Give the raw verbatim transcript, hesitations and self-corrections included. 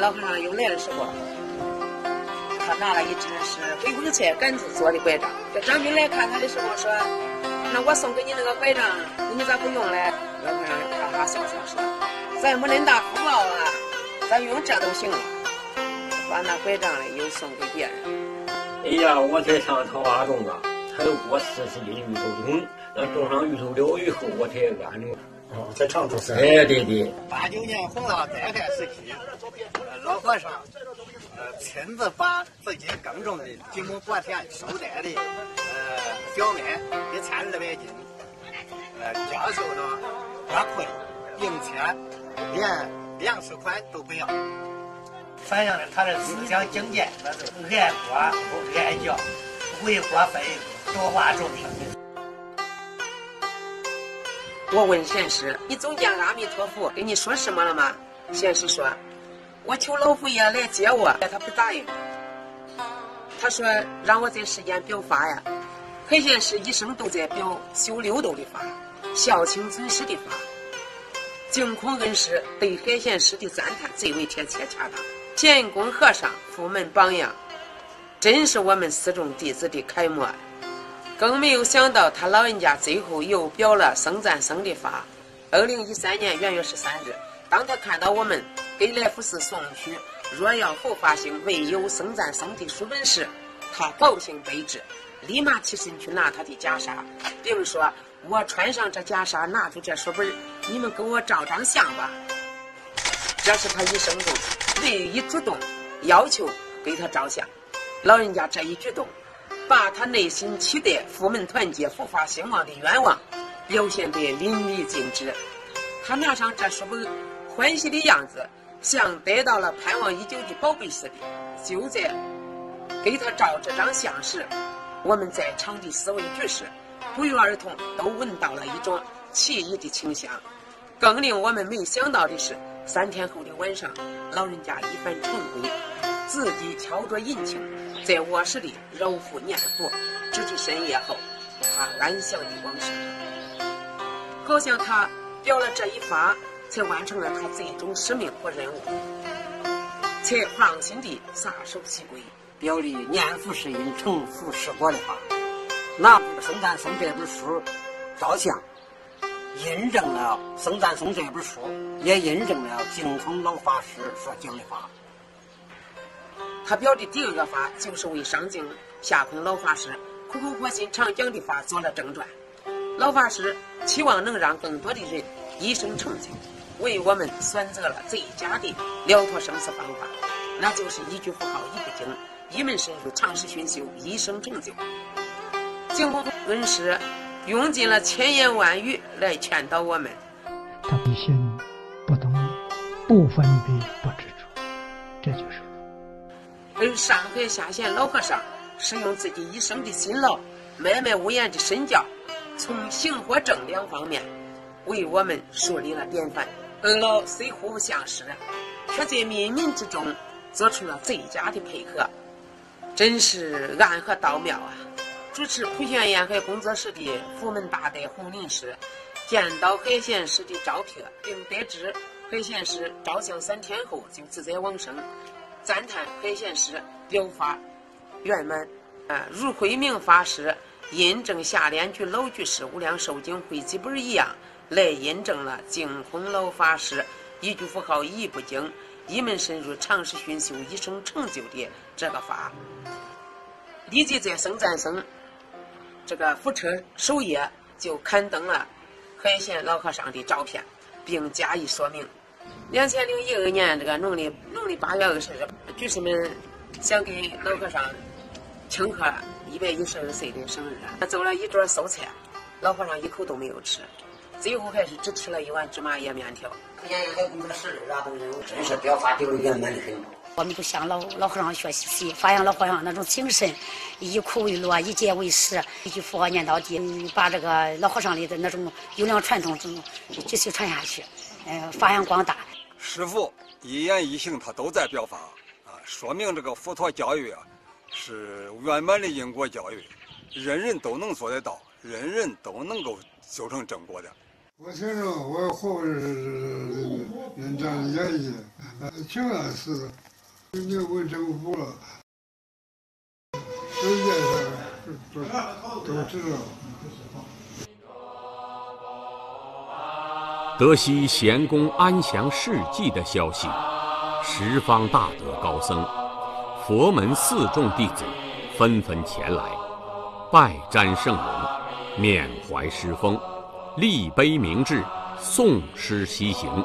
老和尚又来的时候，他拿了一只是回风菜杆子做的拐杖。这张兵来看他的时候说：“那我送给你那个拐杖，你咋不用嘞？”老和尚哈哈笑笑说：“咱没恁大福报啊，咱用这都行了。”把那拐杖嘞又送给别人。 哎呀，我才上桃花种啊，才有过四十斤芋头种，那种上芋头了以后，我才安种。 哦，在常州山。 哎，对对。 八九年洪涝灾害时期，老和尚呃亲自把自己耕种的几亩薄田收摘的呃小麦一千二百斤，呃交收到花圃，并且连粮食款都不要，反映了他的思想境界，那是爱国不爱教，为国分多化众生。 我问贤师：“你总见阿弥陀佛跟你说什么了吗？”贤师说：“我求老佛爷来接我，他不答应。他说让我在世间表法呀。海贤师一生都在表修六度的法，孝亲尊师的法。净空恩师对海贤师的赞叹最为贴切恰当。建功和尚佛门榜样，真是我们四众弟子的楷模。更没有想到他老人家最后又表了僧赞僧的法。二零一三年元月十三日，当他看到我们给来福寺送去若要佛法兴唯有僧赞僧的书本时，他高兴悲之，立马起身去拿他的袈裟，并说：“我穿上这袈裟，拿出这书本，你们给我照张相吧。”这是他一生中唯一主动要求给他照相。老人家这一举动，把他内心期待佛门团结、佛法兴旺的愿望表现得淋漓尽致。他拿上这书本，欢喜的样子像得到了盼望已久的宝贝似的。就在给他照这张相时，我们在场的四位居士不约而同都闻到了一种奇异的清香。更令我们没想到的是，三天后的晚上，老人家一番晨归，自己敲着银磬，在卧室里揉腹念佛，直至深夜后，他安详地往生。好像他表了这一发，才完成了他最终使命和任务，才放心地撒手西归， 表里念佛是因，成佛是果的话，拿僧赞僧这本书照相，印证了僧赞僧这本书，也印证了净空老法师所讲的法。 他表的第二个法，就是为上净下空老法师苦口婆心常讲的法做了正传。老法师期望能让更多的人一生成就，为我们选择了最佳的了脱生死方法，那就是一句佛号一部经，一门深入，长时熏修，一生成就。净空恩师用尽了千言万语来劝导我们。 他不信不懂，不分别不执着，这就是而上海下县老和尚是用自己一生的辛劳，脉脉无言的身教，从行和正两方面为我们树立了典范。二老虽互不相识，却在冥冥之中做出了最佳的配合，真是暗合道妙啊！主持普贤沿海工作室的佛门大德洪林师见到海贤师的照片，并得知海贤师照相三天后就自在往生，赞叹海贤师表法圆满。啊，如慧明法师印证下联居老居士无量寿经汇集本一样，来印证了净空老法师一句佛号一部经，一门深入，长时熏修，一生成就的这个法。立即在僧赞僧这个佛车首页就刊登了海贤老和尚的照片，并加以说明。两千零一二年这个农历农历八月二十日，居士们想给老和尚庆贺一百一十二岁的生日，他做了一桌素菜，老和尚一口都没有吃，最后还是只吃了一碗芝麻叶面条。 沿海工作室啊，都是真是表法表圆满的很。 我们都向老老和尚学习，发扬老和尚那种精神，以苦为乐，以戒为师，一句佛号念到底，把这个老和尚里的那种优良传统继续传下去，呃，发扬光大。 师父一言一行他都在表法啊，说明这个佛陀教育啊是圆满的因果教育，人人都能做得到，人人都能够修成正果的。 我听着我后边是人家愿意，挺安似的，你问政府了，世界上都都知道。 得悉贤公安详事迹的消息，十方大德高僧、佛门四众弟子纷纷前来，拜瞻圣容，缅怀师风，立碑铭志，诵诗西行。